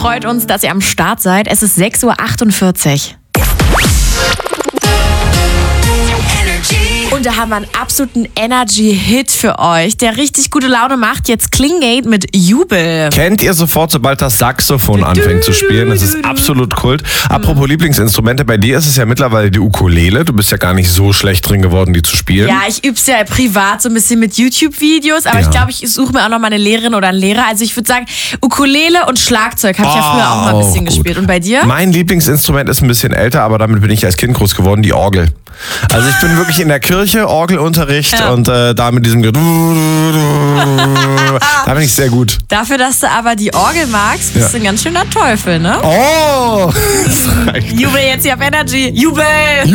freut uns, dass ihr am Start seid. Es ist 6:48 Uhr. Und da haben wir einen absoluten Energy-Hit für euch, der richtig gute Laune macht. Jetzt Klingate mit Jubel. Kennt ihr sofort, sobald das Saxophon anfängt zu spielen? Das ist absolut Kult. Apropos Lieblingsinstrumente, bei dir ist es ja mittlerweile die Ukulele. Du bist ja gar nicht so schlecht drin geworden, die zu spielen. Ja, ich üb's ja privat so ein bisschen mit YouTube-Videos, aber ich glaube, ich suche mir auch noch mal eine Lehrerin oder einen Lehrer. Also ich würde sagen, Ukulele und Schlagzeug habe ich ja früher auch mal ein bisschen gespielt. Und bei dir? Mein Lieblingsinstrument ist ein bisschen älter, aber damit bin ich als Kind groß geworden, die Orgel. Also ich bin wirklich in der Kirche, Orgelunterricht und da mit diesem da bin ich sehr gut. Dafür, dass du aber die Orgel magst, bist du ein ganz schöner Teufel, ne? Oh! Jubel jetzt hier auf Energy. Jubel!